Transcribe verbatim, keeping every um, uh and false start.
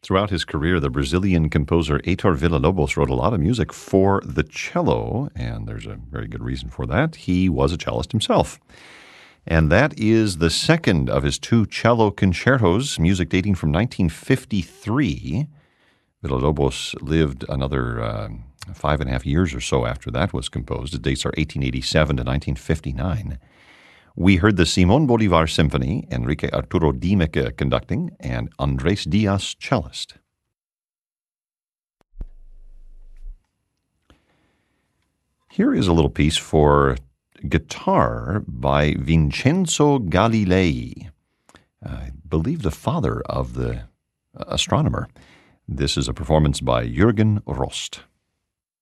Throughout his career, the Brazilian composer Heitor Villa-Lobos wrote a lot of music for the cello, and there's a very good reason for that. He was a cellist himself. And that is the second of his two cello concertos, music dating from nineteen fifty-three. Villa-Lobos lived another uh, five and a half years or so after that was composed. The dates are eighteen eighty-seven to nineteen fifty-nine. We heard the Simón Bolívar Symphony, Enrique Arturo Dimeke conducting, and Andrés Diaz cellist. Here is a little piece for guitar by Vincenzo Galilei, I believe the father of the astronomer. This is a performance by Jürgen Rost.